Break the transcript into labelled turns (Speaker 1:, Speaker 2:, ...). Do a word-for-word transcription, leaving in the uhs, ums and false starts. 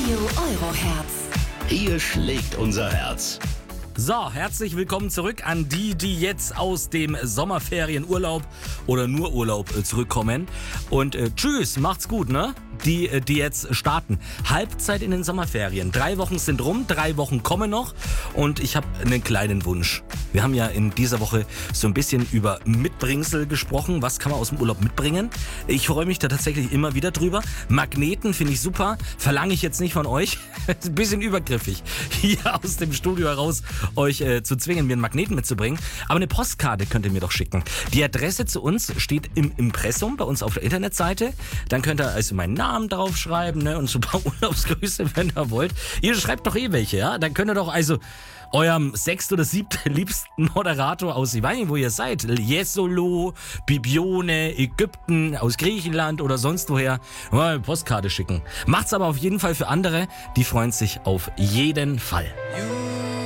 Speaker 1: Radio Euroherz.
Speaker 2: Hier schlägt unser Herz.
Speaker 3: So, herzlich willkommen zurück an die, die jetzt aus dem Sommerferienurlaub oder nur Urlaub äh, zurückkommen. Und äh, tschüss, macht's gut, ne? Die, äh, die jetzt starten. Halbzeit in den Sommerferien. Drei Wochen sind rum, drei Wochen kommen noch. Und ich habe einen kleinen Wunsch. Wir haben ja in dieser Woche so ein bisschen über Mitbringsel gesprochen. Was kann man aus dem Urlaub mitbringen? Ich freue mich da tatsächlich immer wieder drüber. Magneten finde ich super. Verlange ich jetzt nicht von euch. Ein bisschen übergriffig, hier aus dem Studio heraus euch äh, zu zwingen, mir einen Magneten mitzubringen. Aber eine Postkarte könnt ihr mir doch schicken. Die Adresse zu uns steht im Impressum bei uns auf der Internetseite. Dann könnt ihr also meinen Namen draufschreiben, ne, und so ein paar Urlaubsgrüße, wenn ihr wollt. Ihr schreibt doch eh welche, ja? Dann könnt ihr doch also eurem sechst- oder siebtliebsten Moderator aus, ich weiß nicht, wo ihr seid, Jesolo, Bibione, Ägypten, aus Griechenland oder sonst woher, mal eine Postkarte schicken. Macht's aber auf jeden Fall für andere, die freuen sich auf jeden Fall.